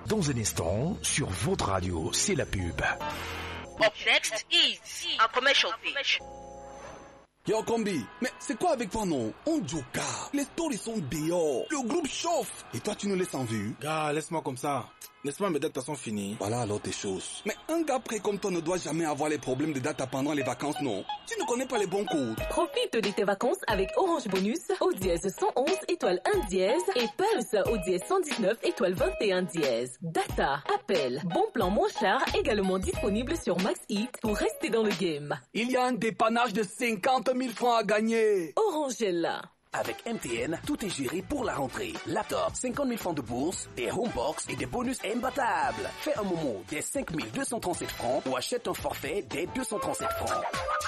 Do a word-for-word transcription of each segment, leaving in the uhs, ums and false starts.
Dans un instant, sur votre radio, c'est la pub. Up next is a commercial pitch. Yo Combi, mais c'est quoi avec toi non? On joue car les stories sont dehors, le groupe chauffe et toi tu nous laisses en vue. Gars, laisse-moi comme ça. Laisse-moi mes dates sont finies. Voilà alors tes choses. Mais un gars prêt comme toi ne doit jamais avoir les problèmes de data pendant les vacances, non? Tu ne connais pas les bons codes. Profite de tes vacances avec Orange Bonus au dièse cent onze étoile un dièse et Pulse au dièse cent dix-neuf étoile vingt et un dièse. Data, appel, bon plan moins cher également disponible sur Max Hit pour rester dans le game. Il y a un dépannage de cinquante mille francs à gagner. Orange est là. Avec M T N, tout est géré pour la rentrée. Laptop, cinquante mille francs de bourse, des homebox et des bonus imbattables. Fais un Momo des cinq mille deux cent trente-sept francs ou achète un forfait des deux cent trente-sept francs.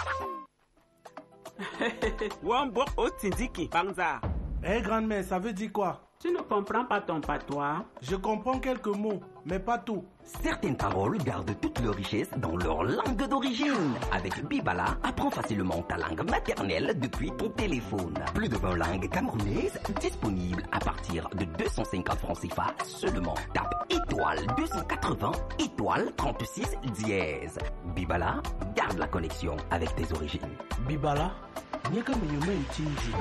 Wambo Otindiki, Banza. Eh grand-mère, ça veut dire quoi? Tu ne comprends pas ton patois? Je comprends quelques mots, mais pas tout. Certaines paroles gardent toute leur richesse dans leur langue d'origine. Avec Bibala, apprends facilement ta langue maternelle depuis ton téléphone. Plus de vingt langues camerounaises disponibles à partir de deux cent cinquante francs C F A seulement. Tape étoile deux cent quatre-vingts, étoile trente-six dièse. Bibala, garde la connexion avec tes origines. Bibala, bien que me utilise.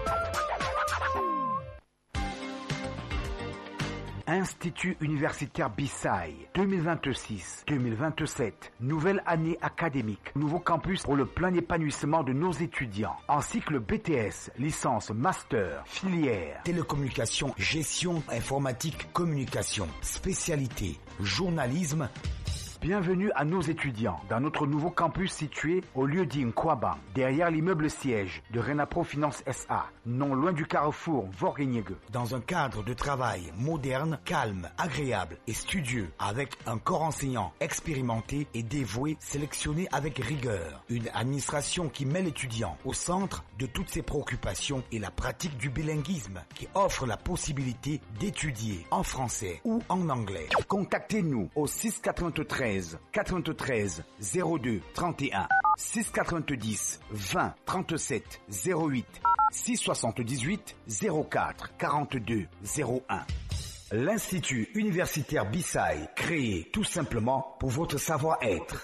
Institut universitaire Bissai, deux mille vingt-six deux mille vingt-sept, nouvelle année académique, nouveau campus pour le plein épanouissement de nos étudiants. En cycle B T S, licence, master, filière, télécommunication, gestion, informatique, communication, spécialité, journalisme. Bienvenue à nos étudiants dans notre nouveau campus situé au lieu-dit Nkwaba, derrière l'immeuble siège de Renapro Finance S A, non loin du carrefour Vorgeniegue. Dans un cadre de travail moderne, calme, agréable et studieux, avec un corps enseignant expérimenté et dévoué, sélectionné avec rigueur. Une administration qui met l'étudiant au centre de toutes ses préoccupations et la pratique du bilinguisme, qui offre la possibilité d'étudier en français ou en anglais. Contactez-nous au six quatre-vingt-treize quatre-vingt-treize zéro deux trente et un, six quatre-vingt-dix vingt trente-sept zéro huit, six soixante-dix-huit zéro quatre quarante-deux zéro un. L'Institut universitaire Bissai, créé tout simplement pour votre savoir-être.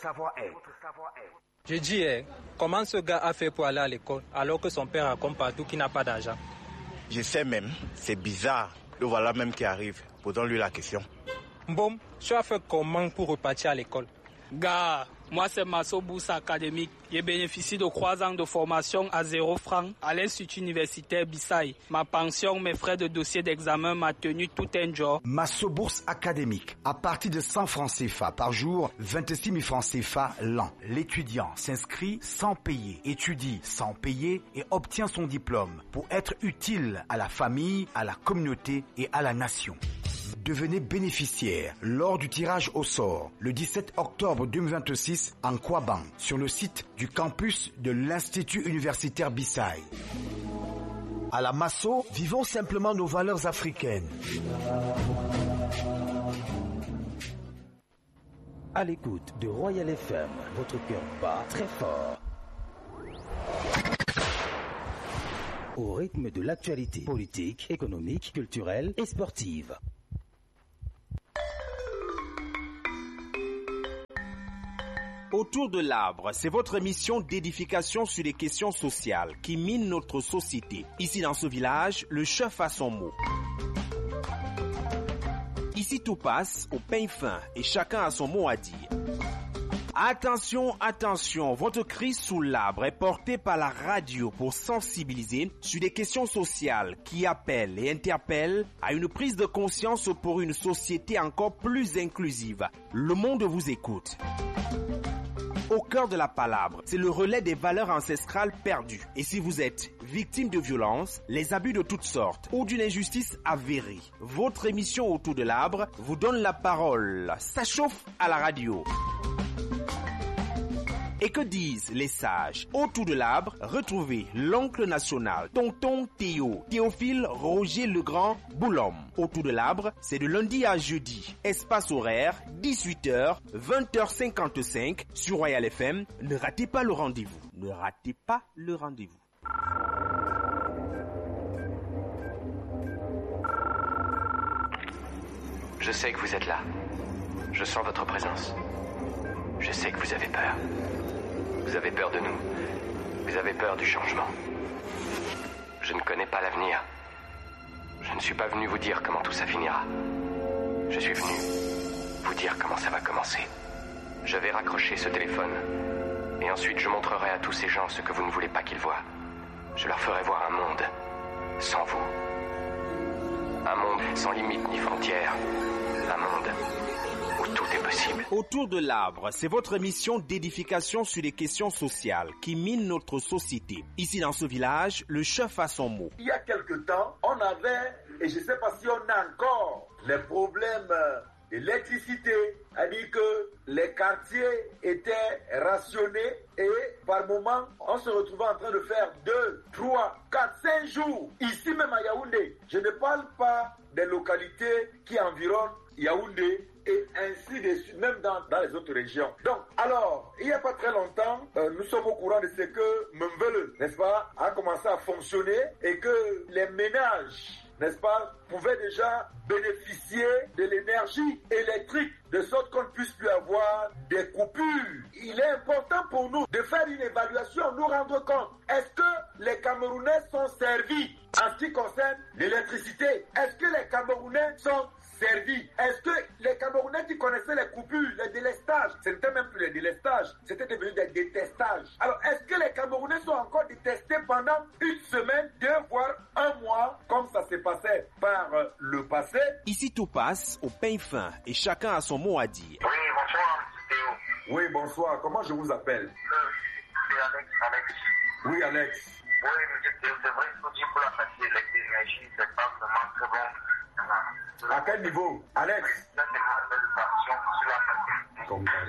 Je dis, eh, comment ce gars a fait pour aller à l'école alors que son père raconte partout qu'il n'a pas d'argent? Je sais même, c'est bizarre. Le voilà même qui arrive. Posons-lui la question. Bon, tu as fait comment pour repartir à l'école? Gars, moi c'est Masso Bourse Académique. J'ai bénéficié de trois ans de formation à zéro franc à l'Institut universitaire Bissai. Ma pension, mes frais de dossier d'examen m'a tenu tout un jour. Masso Bourse Académique, à partir de cent francs C F A par jour, vingt-six mille francs C F A l'an. L'étudiant s'inscrit sans payer, étudie sans payer et obtient son diplôme pour être utile à la famille, à la communauté et à la nation. Devenez bénéficiaire lors du tirage au sort le dix-sept octobre deux mille vingt-six en Kwaban sur le site du campus de l'Institut universitaire Bissai. À la Masso, vivons simplement nos valeurs africaines. À l'écoute de Royal F M, votre cœur bat très fort. Au rythme de l'actualité politique, économique, culturelle et sportive. Autour de l'arbre, c'est votre émission d'édification sur les questions sociales qui minent notre société. Ici dans ce village, le chef a son mot. Ici tout passe au pain fin et chacun a son mot à dire. Attention, attention, votre cri sous l'arbre est porté par la radio pour sensibiliser sur des questions sociales qui appellent et interpellent à une prise de conscience pour une société encore plus inclusive. Le monde vous écoute. Au cœur de la palabre, c'est le relais des valeurs ancestrales perdues. Et si vous êtes victime de violences, les abus de toutes sortes ou d'une injustice avérée, votre émission Autour de l'arbre vous donne la parole. Ça chauffe à la radio. Et que disent les sages? Autour de l'arbre, retrouvez l'oncle national, tonton Théo, Théophile Roger Legrand Boulhomme. Autour de l'arbre, c'est de lundi à jeudi. Espace horaire, dix-huit heures, vingt heures cinquante-cinq sur Royal F M. Ne ratez pas le rendez-vous. Ne ratez pas le rendez-vous. Je sais que vous êtes là. Je sens votre présence. Je sais que vous avez peur. Vous avez peur de nous. Vous avez peur du changement. Je ne connais pas l'avenir. Je ne suis pas venu vous dire comment tout ça finira. Je suis venu vous dire comment ça va commencer. Je vais raccrocher ce téléphone. Et ensuite je montrerai à tous ces gens ce que vous ne voulez pas qu'ils voient. Je leur ferai voir un monde sans vous. Un monde sans limite ni frontières. Un monde où tout est possible. Autour de l'arbre, c'est votre émission d'édification sur les questions sociales qui minent notre société. Ici dans ce village, le chef a son mot. Il y a quelque temps, on avait, et je ne sais pas si on a encore, les problèmes d'électricité. C'est-à-dire que les quartiers étaient rationnés et par moment, on se retrouvait en train de faire deux, trois, quatre, cinq jours. Ici même à Yaoundé, je ne parle pas des localités qui environnent Yaoundé et ainsi de suite, même dans, dans les autres régions. Donc, alors, il n'y a pas très longtemps, euh, nous sommes au courant de ce que Memvele, n'est-ce pas, a commencé à fonctionner et que les ménages, n'est-ce pas, pouvaient déjà bénéficier de l'énergie électrique de sorte qu'on ne puisse plus avoir des coupures. Il est important pour nous de faire une évaluation, nous rendre compte. Est-ce que les Camerounais sont servis en ce qui concerne l'électricité? Est-ce que les Camerounais sont servis? Est-ce que les Camerounais qui connaissaient les coupures, les délestages, ce n'était même plus les délestages, c'était devenu des détestages. Alors, est-ce que les Camerounais sont encore détestés pendant une semaine, deux, voire un mois, comme ça s'est passé par euh, le passé? Ici, tout passe au pain fin et chacun a son mot à dire. Oui, bonsoir, Théo. Oui, bonsoir. Comment je vous appelle? euh, C'est Alex, Alex. Oui, Alex. Oui, monsieur Théo, c'est vrai que dit pour la facture d'énergie, c'est pas vraiment très bon. À quel niveau, Alex? Là, c'est ma satisfaction sur la facture. Comme ça,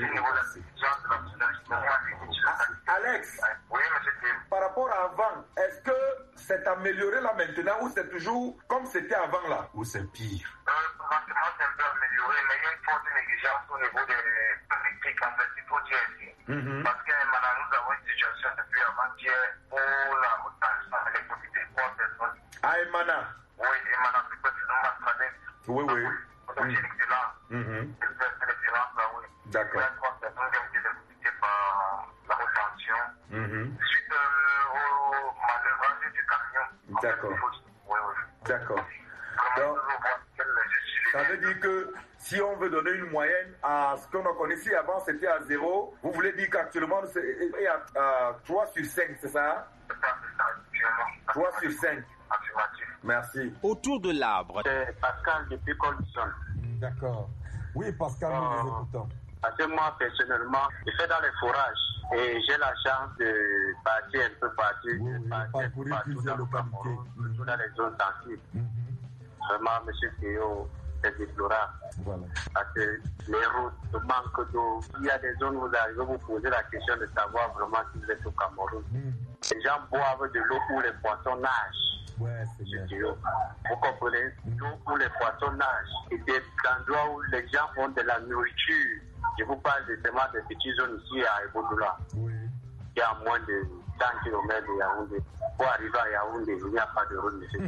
Alex, oui, monsieur Théo. Par rapport à avant, est-ce que c'est amélioré là maintenant ou c'est toujours comme c'était avant là? Ou c'est pire? Euh, franchement, c'est un peu amélioré, mais il y a une forte négligence au niveau des électriques, en fait, il faut dire ici. Mm-hmm. Parce que maintenant, nous avons une situation depuis avant-hier pour la rotation électricité pour personnes. Ah, Emana? Oui, Emana, c'est pas sinon ma trajet. Oui, oui. Donc, c'est excellent. Mm-hmm. C'est l'excellence là, oui. D'accord. Il y a trois personnes qui ont été électricité par la rotation. Mm-hmm. Suite euh, au manœuvrage du camion. D'accord. Oui, oui. D'accord. Donc, ça veut dire que si on veut donner une moyenne à ce qu'on a connaissait avant, c'était à zéro. Vous voulez dire qu'actuellement, c'est à, à trois sur cinq, c'est ça? C'est ça, c'est ça, actuellement. trois sur cinq. Affirmatif. Merci. Autour de l'arbre. C'est Pascal depuis Colson. D'accord. Oui, Pascal, nous euh, vous écoutons. Parce que moi, personnellement, je fais dans les forages. Et j'ai la chance de partir un peu partout. Oui, oui, parcourir partout plusieurs dans le Cameroun, localités. surtout dans les zones sensibles. Mm-hmm. Vraiment, monsieur Théo, c'est déplorable. Voilà. Parce que les routes, le manque d'eau. Il y a des zones où vous arrivez, vous posez la question de savoir vraiment si vous êtes au Cameroun. Mm. Les gens boivent de l'eau où les poissons nagent. Ouais, c'est bien. Théo. Vous comprenez? L'eau où les poissons nagent. Et des endroits où les gens ont de la nourriture. Je vous parle justement des petites zones ici à Ebodola. Oui. Il y a moins de cent kilomètres de Yaoundé. Pour arriver à Yaoundé, il n'y a pas de route, monsieur.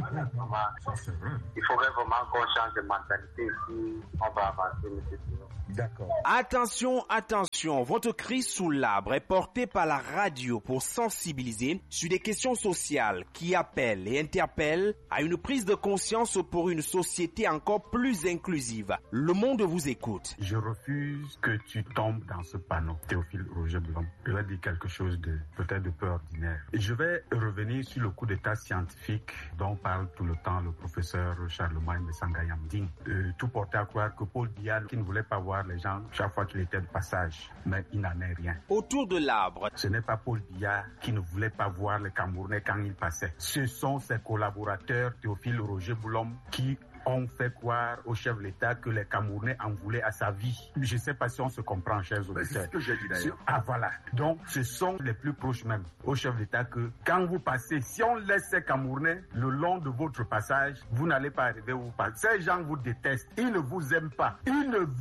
Il faudrait vraiment qu'on change de mentalité si on va avancer, monsieur. D'accord. Attention, attention, votre cri sous l'arbre est porté par la radio pour sensibiliser sur des questions sociales qui appellent et interpellent à une prise de conscience pour une société encore plus inclusive. Le monde vous écoute. Je refuse que tu tombes dans ce panneau, Théophile Roger Blom. Je vais dire quelque chose de peut-être de peu ordinaire. Et je vais revenir sur le coup d'état scientifique dont parle tout le temps le professeur Charlemagne de Sangayamding. Euh, tout portait à croire que Paul Biya, qui ne voulait pas voir les gens chaque fois qu'il était de passage, mais il n'en est rien. Autour de l'arbre. Ce n'est pas Paul Biya qui ne voulait pas voir les Camerounais quand il passait. Ce sont ses collaborateurs Théophile Roger Blom qui ont fait croire au chef de l'État que les Camerounais en voulaient à sa vie. Je ne sais pas si on se comprend, chers auditeurs. C'est ce que j'ai dit d'ailleurs. Ah voilà. Donc, ce sont les plus proches même au chef de l'État que quand vous passez, si on laisse ces Camerounais le long de votre passage, vous n'allez pas arriver où vous passez. Ces gens vous détestent. Ils ne vous aiment pas. Ils ne veulent pas que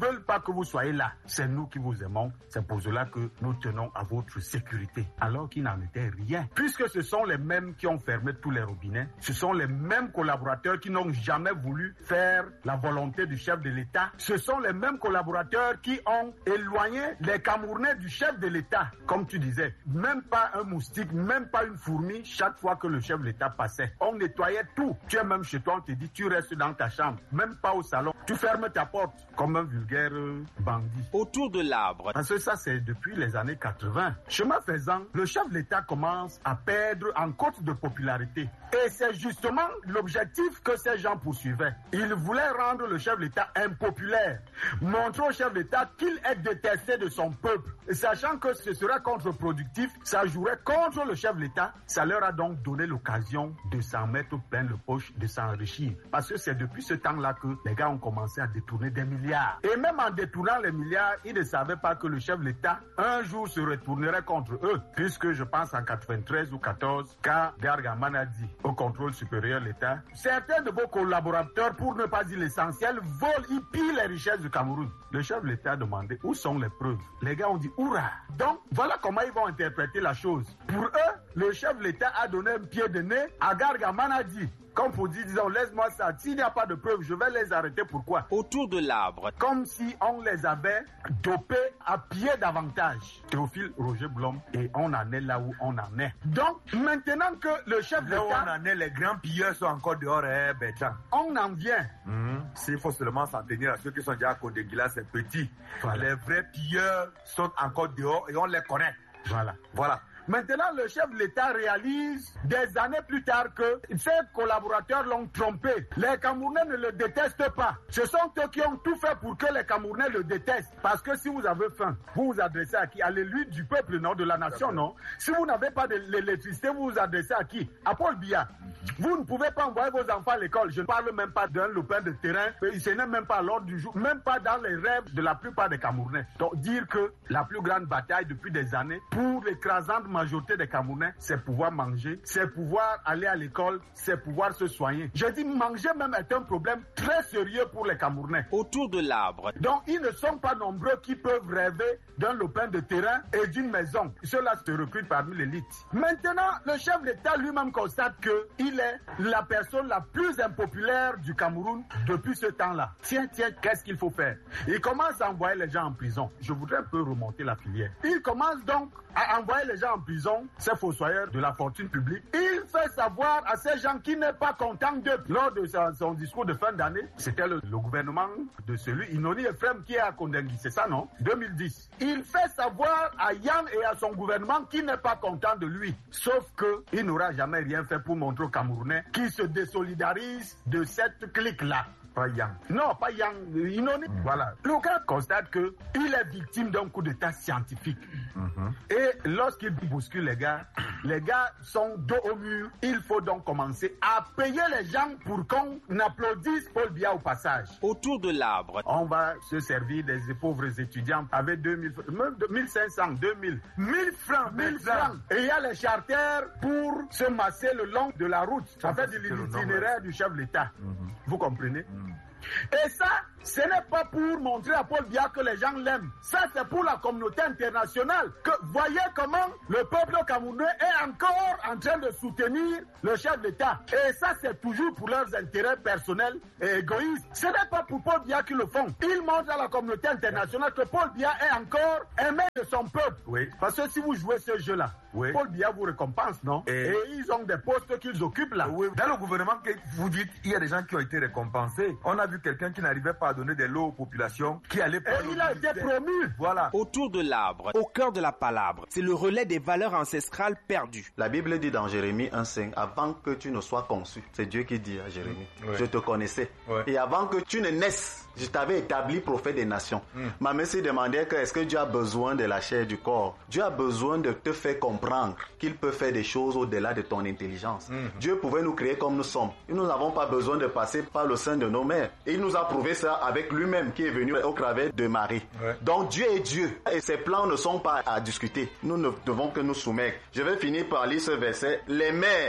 que vous soyez là, c'est nous qui vous aimons. C'est pour cela que nous tenons à votre sécurité. Alors qu'il n'en était rien. Puisque ce sont les mêmes qui ont fermé tous les robinets, ce sont les mêmes collaborateurs qui n'ont jamais voulu faire la volonté du chef de l'État. Ce sont les mêmes collaborateurs qui ont éloigné les Camerounais du chef de l'État. Comme tu disais, même pas un moustique, même pas une fourmi, chaque fois que le chef de l'État passait. On nettoyait tout. Tu es même chez toi, on te dit, tu restes dans ta chambre. Même pas au salon. Tu fermes ta porte comme un vulgaire bandit. Autour de l'arbre. Parce que ça, c'est depuis les années quatre-vingts. Chemin faisant, le chef de l'État commence à perdre en cote de popularité. Et c'est justement l'objectif que ces gens poursuivaient. Ils voulaient rendre le chef de l'État impopulaire. Montrer au chef de l'État qu'il est détesté de son peuple. Et sachant que ce serait contre-productif, ça jouerait contre le chef de l'État. Ça leur a donc donné l'occasion de s'en mettre plein le poche, de s'enrichir. Parce que c'est depuis ce temps-là que les gars ont commencé à détourner des milliards. Et même en détournant les milliards, ils ne savaient pas que le chef de l'État, un jour, se retournerait contre eux. Puisque je pense en quatre-vingt-treize ou quatorze, quand Gargaman a dit au contrôle supérieur de l'État, certains de vos collaborateurs, pour ne pas dire l'essentiel, volent, ils pillent les richesses du Cameroun. Le chef de l'État a demandé où sont les preuves. Les gars ont dit hurrah. Donc voilà comment ils vont interpréter la chose. Pour eux, le chef de l'État a donné un pied de nez à Gargaman a dit. Comme pour dire, disons, laisse-moi ça. S'il n'y a pas de preuves, je vais les arrêter. Pourquoi? Autour de l'arbre. Comme si on les avait dopés à pied davantage. Théophile Roger Blom, et on en est là où on en est. Donc, maintenant que le chef de l'État... Là où on en est, les grands pilleurs sont encore dehors, hein, Bertrand. On en vient. Mmh. S'il faut seulement s'en tenir à ceux qui sont déjà à Condé-Guila, c'est petit. Voilà. Les vrais pilleurs sont encore dehors et on les connaît. Voilà. Voilà. Maintenant, le chef de l'État réalise des années plus tard que ses collaborateurs l'ont trompé. Les Camerounais ne le détestent pas. Ce sont eux qui ont tout fait pour que les Camerounais le détestent. Parce que si vous avez faim, vous vous adressez à qui? À l'élu du peuple, non? De la nation, non? Si vous n'avez pas de l'électricité, vous vous adressez à qui? À Paul Biya. Vous ne pouvez pas envoyer vos enfants à l'école. Je ne parle même pas d'un lopin de terrain. Ce n'est même pas à l'ordre du jour. Même pas dans les rêves de la plupart des Camerounais. Donc, dire que la plus grande bataille depuis des années pour l'écrasante majorité des Camerounais, c'est pouvoir manger, c'est pouvoir aller à l'école, c'est pouvoir se soigner. Je dis manger même est un problème très sérieux pour les Camerounais. Autour de l'arbre. Donc ils ne sont pas nombreux qui peuvent rêver d'un lopin de terrain et d'une maison. Ceux-là se recrutent parmi l'élite. Maintenant, le chef d'État lui-même constate qu'il est la personne la plus impopulaire du Cameroun depuis ce temps-là. Tiens, tiens, qu'est-ce qu'il faut faire? Il commence à envoyer les gens en prison. Je voudrais un peu remonter la filière. Il commence donc à envoyer les gens en prison, ces fossoyeurs de la fortune publique. Il fait savoir à ces gens qui n'est pas content d'eux. Lors de son, son discours de fin d'année, c'était le, le gouvernement de celui, Inoni Ephraim, qui est à Kondengui, c'est ça, non? deux mille dix. Il fait savoir à Yang et à son gouvernement qui n'est pas content de lui. Sauf que il n'aura jamais rien fait pour montrer aux Camerounais qu'il se désolidarise de cette clique-là. Pas Yang. Non, pas Yang. Inoni. Mmh. Voilà. Le gars constate que il est victime d'un coup d'état scientifique. Mmh. Et lorsqu'il bouscule les gars, les gars sont dos au mur. Il faut donc commencer à payer les gens pour qu'on applaudisse Paul Biya au passage. Autour de l'arbre. On va se servir des pauvres étudiants avec deux mille, mille cinq cents, deux mille, mille francs, mille francs. Et il y a les charters pour se masser le long de la route. Ça fait de l'itinéraire du chef de l'État. Mmh. Vous comprenez? Mmh. Et ça, ce n'est pas pour montrer à Paul Biya que les gens l'aiment. Ça, c'est pour la communauté internationale. Que voyez comment le peuple camerounais est encore en train de soutenir le chef d'État. Et ça, c'est toujours pour leurs intérêts personnels et égoïstes. Ce n'est pas pour Paul Biya qu'ils le font. Ils montrent à la communauté internationale que Paul Biya est encore aimé de son peuple. Oui. Parce que si vous jouez ce jeu-là, oui. Paul Biya vous récompense, non? Et... et ils ont des postes qu'ils occupent là. Oui. Dans le gouvernement que vous dites, il y a des gens qui ont été récompensés. On a vu quelqu'un qui n'arrivait pas à donner des lots aux populations, qui allait pas. Et il a été promu. Voilà. Autour de l'arbre, au cœur de la palabre, c'est le relais des valeurs ancestrales perdues. La Bible dit dans Jérémie un cinq, avant que tu ne sois conçu, c'est Dieu qui dit à Jérémie, oui. Je te connaissais. Oui. Et avant que tu ne naisses, je t'avais établi prophète des nations. Mm. Ma mère s'est demandé que est-ce que Dieu a besoin de la chair du corps? Dieu a besoin de te faire comprendre qu'il peut faire des choses au-delà de ton intelligence. Mm. Dieu pouvait nous créer comme nous sommes. Et nous n'avons pas besoin de passer par le sein de nos mères. Et il nous a prouvé ça avec lui-même qui est venu au travers de Marie. Ouais. Donc Dieu est Dieu. Et ses plans ne sont pas à discuter. Nous ne devons que nous soumettre. Je vais finir par lire ce verset. Les mères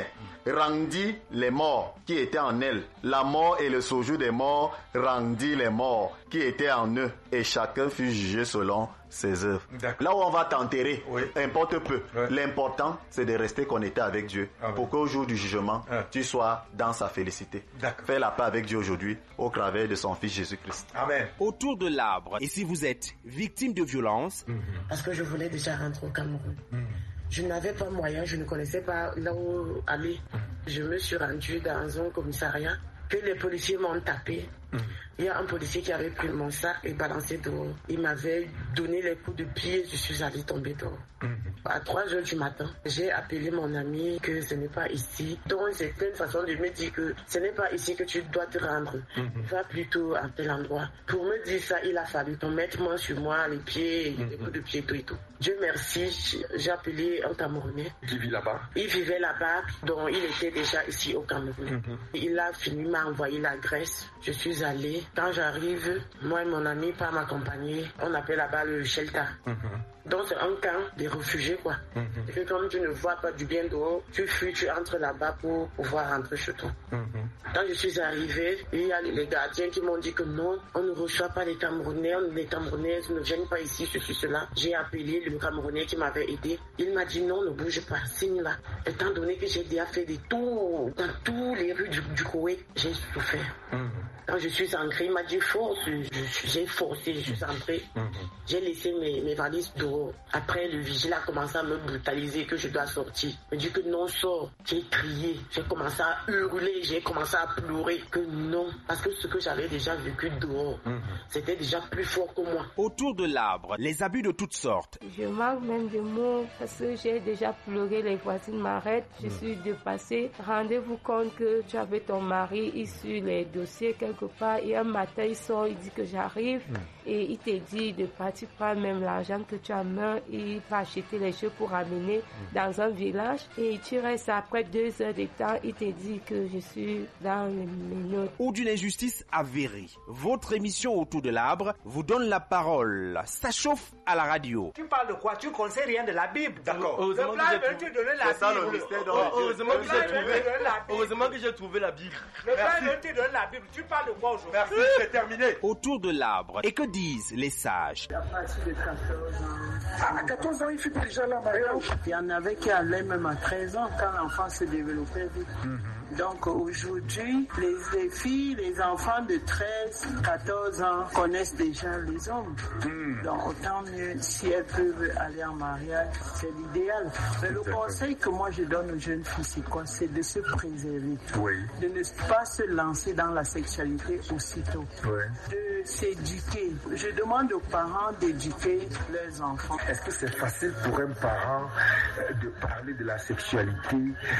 rendit les morts qui étaient en elle. La mort et le séjour des morts rendit les morts qui étaient en eux. Et chacun fut jugé selon ses œuvres. Là où on va t'enterrer, oui. importe peu. Oui. L'important, c'est de rester connecté avec Dieu ah, pour oui. qu'au jour du jugement, ah. tu sois dans sa félicité. Fais la paix avec Dieu aujourd'hui au travers de son Fils Jésus-Christ. Amen. Autour de l'arbre, et si vous êtes victime de violence, mm-hmm. parce que je voulais déjà rentrer au Cameroun. Mm-hmm. Je n'avais pas moyen, je ne connaissais pas là où aller. Mm-hmm. Je me suis rendu dans un commissariat que les policiers m'ont tapé. Mm-hmm. Il y a un policier qui avait pris mon sac et balancé dehors. Il m'avait donné les coups de pied, je suis allé tomber dehors. Mm-hmm. À trois heures du matin, j'ai appelé mon ami que ce n'est pas ici. Donc c'était une façon de me dire que ce n'est pas ici que tu dois te rendre. Mm-hmm. Va plutôt à tel endroit. Pour me dire ça, il a fallu qu'on mette moi sur moi, les pieds, mm-hmm. les coups de pied, tout et tout. Dieu merci, j'ai appelé un Camerounais. Qui vit là-bas? Il vivait là-bas, donc il était déjà ici au Cameroun. Mm-hmm. Il a fini m'a envoyé l'adresse. Je suis allé. Quand j'arrive, moi et mon ami pas m'accompagner. On appelle là-bas le shelter. Mm-hmm. Donc c'est un camp des réfugiés quoi. Mm-hmm. Et que comme tu ne vois pas du bien dehors, tu fuis, tu entres là-bas pour pouvoir rentrer chez toi. Mm-hmm. Quand je suis arrivé, il y a les gardiens qui m'ont dit que non, on ne reçoit pas les Camerounais, les Camerounais ne viennent pas ici, ceci, cela. J'ai appelé le Camerounais qui m'avait aidé. Il m'a dit non, ne bouge pas, signe là. Étant donné que j'ai déjà fait des tours dans toutes les rues du, du Koweït, j'ai souffert. Mm-hmm. Quand je suis entré, il m'a dit force, j'ai forcé, je suis entré. Mm-hmm. J'ai laissé mes, mes valises dehors. Après, le vigile a commencé à me brutaliser que je dois sortir. Il me dit que non, sors. J'ai crié, j'ai commencé à hurler, j'ai commencé à pleurer que non. Parce que ce que j'avais déjà vécu dehors, mm-hmm. c'était déjà plus fort que moi. Autour de l'arbre, les abus de toutes sortes. Je manque même de mots parce que j'ai déjà pleuré, les voisines m'arrêtent, je mm. suis dépassée. Rendez-vous compte que tu avais ton mari issu les dossiers quelque part et un matin il sort, il dit que j'arrive mm. et il te dit de partir prendre même l'argent que tu as main, il va acheter les jeux pour amener mm. dans un village et tu restes après deux heures de temps, il te dit que je suis dans les minutes. Ou d'une injustice avérée. Votre émission Autour de l'arbre vous donne la parole. Ça chauffe à la radio. Tu parles de quoi? Tu ne connais rien de la Bible. D'accord. Heureusement que j'ai trouvé... C'est ça le mystère dans oh, heureusement, que j'ai trouvé... heureusement que j'ai trouvé la Bible. Le père veut te donner la Bible. Tu parles de quoi aujourd'hui? Merci, c'est terminé. Autour de l'arbre. Et que disent les sages? À partir de quatorze ans. Ah, à quatorze ans, il fut déjà là, mariage. Il y en avait qui allaient même à treize ans quand l'enfant se développait vite. Mm-hmm. Donc aujourd'hui, les, les filles, les enfants de treize, quatorze ans connaissent déjà les hommes. Mm. Donc autant mieux si elles peuvent aller en mariage, c'est l'idéal. Mais le conseil que moi je donne aux jeunes filles, c'est quoi? C'est de se préserver. Oui. De ne pas se lancer dans la sexualité aussitôt. Oui. De s'éduquer. Je demande aux parents d'éduquer leurs enfants. Est-ce que c'est facile pour un parent de parler de la sexualité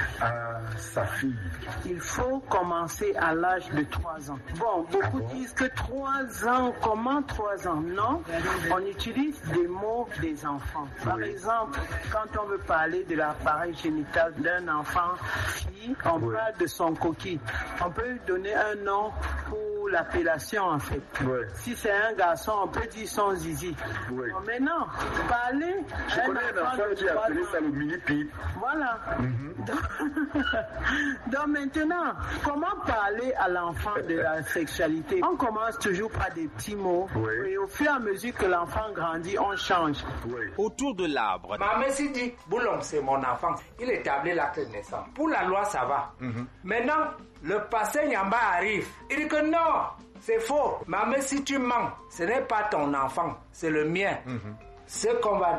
à sa fille? Il faut commencer à l'âge de trois ans. Bon, beaucoup ah bon? disent que trois ans, comment trois ans? Non, on utilise des mots des enfants. Par oui. exemple, quand on veut parler de l'appareil génital d'un enfant fille, on oui. parle de son coquille. On peut lui donner un nom pour l'appellation en fait. Oui. Si c'est un garçon, on peut dire son zizi. Oui. Bon, maintenant, parler... Je connais un enfant qui a appelé ça le mini-pipe. Voilà. Mm-hmm. Donc, donc maintenant, comment parler à l'enfant de la sexualité? On commence toujours par des petits mots. Oui. Et au fur et à mesure que l'enfant grandit, on change. Oui. Autour de l'arbre. Ma mère s'est dit, Boulom, c'est mon enfant. Il établit l'acte de naissance. Pour la loi, ça va. Mm-hmm. Maintenant, le pasteur Nyamba arrive. Il dit que non, c'est faux. Maman, si tu mens, ce n'est pas ton enfant, c'est le mien. Mm-hmm. Ce qu'on va